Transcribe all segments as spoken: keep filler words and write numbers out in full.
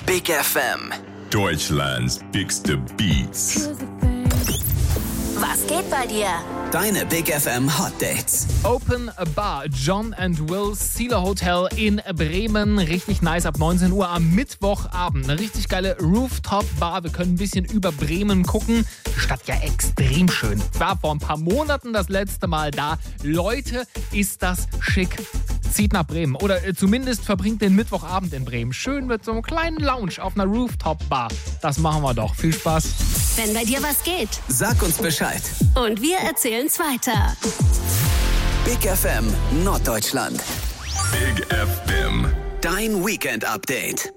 Big F M. Deutschlands bigste Beats. Was geht bei dir? Deine Big F M Hot Dates. Open a Bar, John and Will Sealer Hotel in Bremen. Richtig nice ab neunzehn Uhr am Mittwochabend. Eine richtig geile Rooftop-Bar. Wir können ein bisschen über Bremen gucken. Die Stadt ja extrem schön. Ich war vor ein paar Monaten das letzte Mal da. Leute, ist das schick. Zieht nach Bremen oder äh, zumindest verbringt den Mittwochabend in Bremen. Schön mit so einem kleinen Lounge auf einer Rooftop-Bar. Das machen wir doch. Viel Spaß. Wenn bei dir was geht. Sag uns Bescheid. Und wir erzählen's weiter. Big F M Norddeutschland. Big F M. Dein Weekend-Update.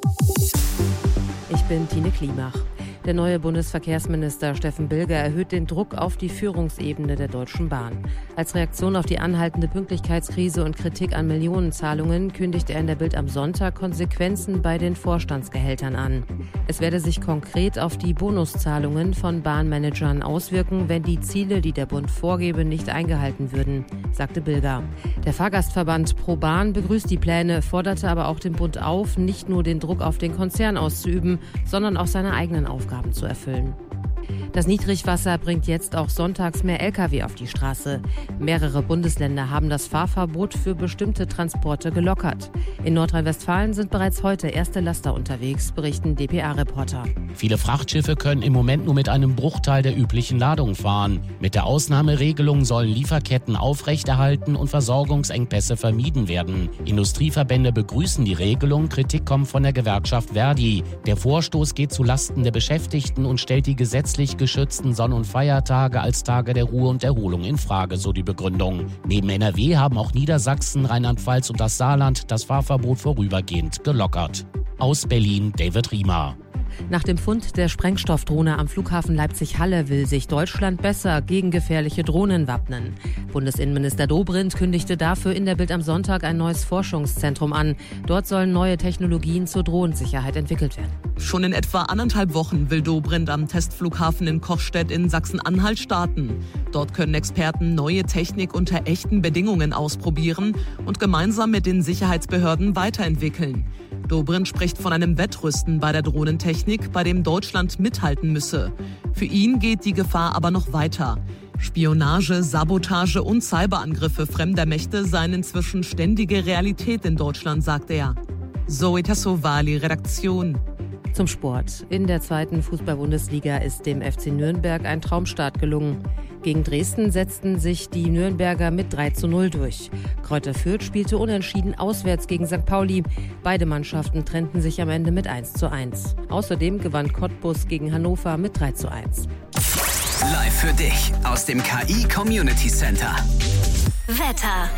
Ich bin Tine Klimach. Der neue Bundesverkehrsminister Steffen Bilger erhöht den Druck auf die Führungsebene der Deutschen Bahn. Als Reaktion auf die anhaltende Pünktlichkeitskrise und Kritik an Millionenzahlungen kündigt er in der Bild am Sonntag Konsequenzen bei den Vorstandsgehältern an. Es werde sich konkret auf die Bonuszahlungen von Bahnmanagern auswirken, wenn die Ziele, die der Bund vorgebe, nicht eingehalten würden, sagte Bilger. Der Fahrgastverband Pro Bahn begrüßt die Pläne, forderte aber auch den Bund auf, nicht nur den Druck auf den Konzern auszuüben, sondern auch seine eigenen Aufgaben zu erfüllen. Das Niedrigwasser bringt jetzt auch sonntags mehr L K W auf die Straße. Mehrere Bundesländer haben das Fahrverbot für bestimmte Transporte gelockert. In Nordrhein-Westfalen sind bereits heute erste Laster unterwegs, berichten D P A-Reporter. Viele Frachtschiffe können im Moment nur mit einem Bruchteil der üblichen Ladung fahren. Mit der Ausnahmeregelung sollen Lieferketten aufrechterhalten und Versorgungsengpässe vermieden werden. Industrieverbände begrüßen die Regelung, Kritik kommt von der Gewerkschaft Verdi. Der Vorstoß geht zulasten der Beschäftigten und stellt die gesetzlich geschützten Sonn- und Feiertage als Tage der Ruhe und Erholung in Frage, so die Begründung. Neben N R W haben auch Niedersachsen, Rheinland-Pfalz und das Saarland das Fahrverbot vorübergehend gelockert. Aus Berlin, David Riemer. Nach dem Fund der Sprengstoffdrohne am Flughafen Leipzig-Halle will sich Deutschland besser gegen gefährliche Drohnen wappnen. Bundesinnenminister Dobrindt kündigte dafür in der Bild am Sonntag ein neues Forschungszentrum an. Dort sollen neue Technologien zur Drohnensicherheit entwickelt werden. Schon in etwa anderthalb Wochen will Dobrindt am Testflughafen in Kochstedt in Sachsen-Anhalt starten. Dort können Experten neue Technik unter echten Bedingungen ausprobieren und gemeinsam mit den Sicherheitsbehörden weiterentwickeln. Dobrindt spricht von einem Wettrüsten bei der Drohnentechnik, bei dem Deutschland mithalten müsse. Für ihn geht die Gefahr aber noch weiter. Spionage, Sabotage und Cyberangriffe fremder Mächte seien inzwischen ständige Realität in Deutschland, sagt er. Zoe Tassovali, Redaktion. Zum Sport. In der zweiten Fußball-Bundesliga ist dem F C Nürnberg ein Traumstart gelungen. Gegen Dresden setzten sich die Nürnberger mit drei zu null durch. Kräuter Fürth spielte unentschieden auswärts gegen Sankt Pauli. Beide Mannschaften trennten sich am Ende mit eins zu eins. Außerdem gewann Cottbus gegen Hannover mit drei zu eins. Live für dich aus dem K I Community Center. Wetter.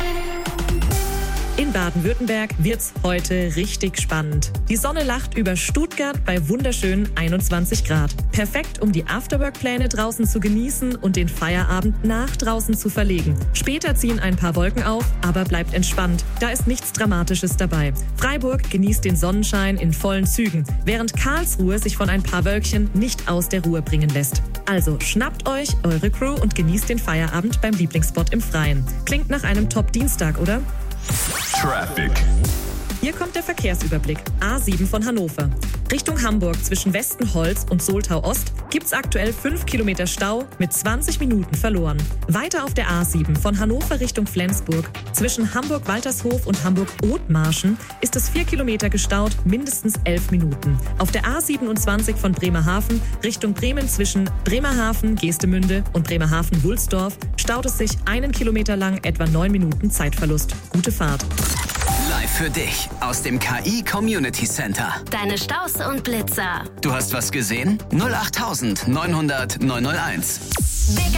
In Baden-Württemberg wird's heute richtig spannend. Die Sonne lacht über Stuttgart bei wunderschönen einundzwanzig Grad. Perfekt, um die Afterwork-Pläne draußen zu genießen und den Feierabend nach draußen zu verlegen. Später ziehen ein paar Wolken auf, aber bleibt entspannt. Da ist nichts Dramatisches dabei. Freiburg genießt den Sonnenschein in vollen Zügen, während Karlsruhe sich von ein paar Wölkchen nicht aus der Ruhe bringen lässt. Also schnappt euch eure Crew und genießt den Feierabend beim Lieblingsspot im Freien. Klingt nach einem Top-Dienstag, oder? Traffic. Hier kommt der Verkehrsüberblick. A sieben von Hannover. Richtung Hamburg zwischen Westenholz und Soltau Ost gibt's aktuell fünf Kilometer Stau mit zwanzig Minuten verloren. Weiter auf der A sieben von Hannover Richtung Flensburg zwischen Hamburg-Waltershof und Hamburg-Othmarschen ist es vier Kilometer gestaut, mindestens elf Minuten. Auf der A siebenundzwanzig von Bremerhaven Richtung Bremen zwischen Bremerhaven, Geestemünde und Bremerhaven-Wulsdorf staut es sich einen Kilometer lang etwa neun Minuten Zeitverlust. Gute Fahrt. Live für dich aus dem K I Community Center. Deine Staus und Blitzer. Du hast was gesehen? null acht neunhundert neunhunderteins. Big